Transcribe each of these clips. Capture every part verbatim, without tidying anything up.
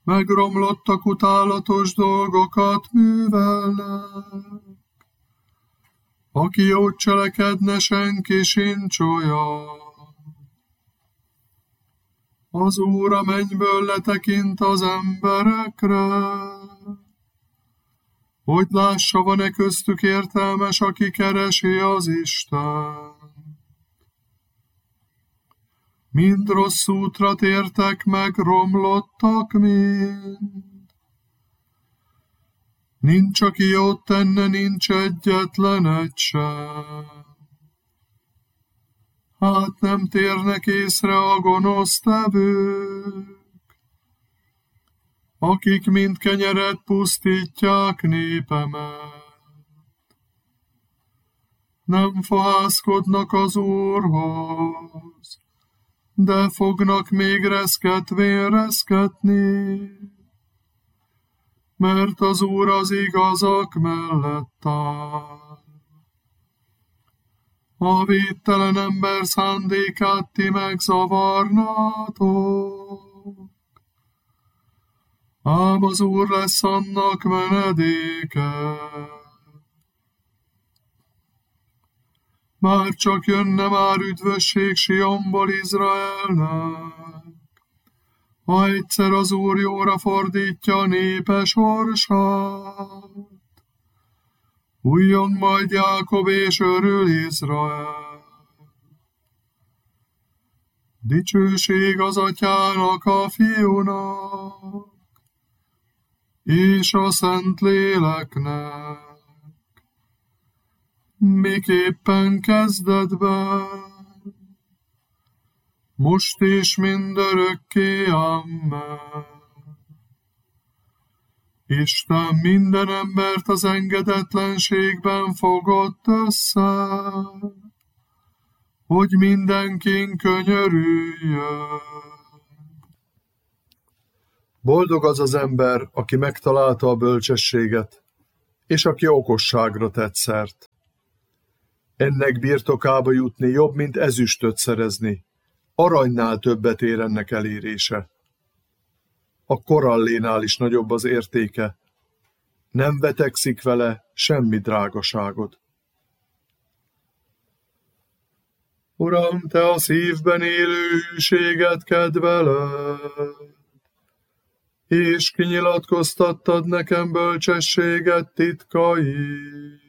megromlottak utálatos dolgokat művelnek. Aki jót cselekedne, senki sincs olyan. Az Úr a mennyből letekint az emberekre, hogy lássa, van-e köztük értelmes, aki keresi az Isten. Mind rossz útra tértek meg, romlottak mind. Nincs, aki jót tenne, nincs egyetlen egy sem. Hát nem térnek észre a gonosztevők, akik mind kenyeret pusztítják népemet. Nem fohászkodnak az Úrhoz, de fognak még reszketvén reszketni, mert az Úr az igazak mellett áll. A véttelen ember szándékát ti megzavarnátok, ám az Úr lesz annak menedéke. Már csak jönne már üdvösség Sionból Izraelnek, ha egyszer az Úr jóra fordítja a népe sorsát. Újjon majd Jákob és örül Izrael. Dicsőség az Atyának, a Fiúnak, és a Szentléleknek, miképpen kezdetben, most és mindörökké, amen. Isten minden embert az engedetlenségben fogott össze, hogy mindenkin könyörüljön. Boldog az az ember, aki megtalálta a bölcsességet, és aki okosságra tett szert. Ennek birtokába jutni jobb, mint ezüstöt szerezni, aranynál többet ér ennek elérése. A korallénál is nagyobb az értéke, nem vetekszik vele semmi drágaságod. Uram, te a szívben élő hűséget kedveled, és kinyilatkoztattad nekem bölcsességet titkait.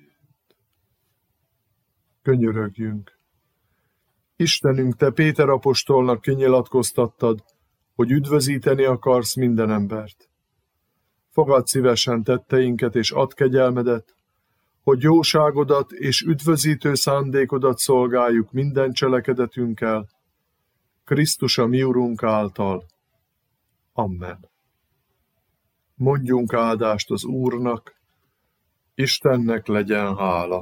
Könyörögjünk! Istenünk, te Péter apostolnak kinyilatkoztattad, hogy üdvözíteni akarsz minden embert. Fogadd szívesen tetteinket és add kegyelmedet, hogy jóságodat és üdvözítő szándékodat szolgáljuk minden cselekedetünkkel, Krisztus a mi Urunk által. Amen. Mondjunk áldást az Úrnak, Istennek legyen hála.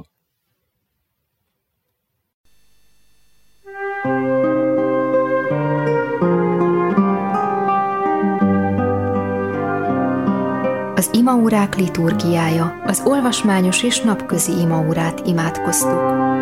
Az imaórák liturgiája, az olvasmányos és napközi imaórát imádkoztuk.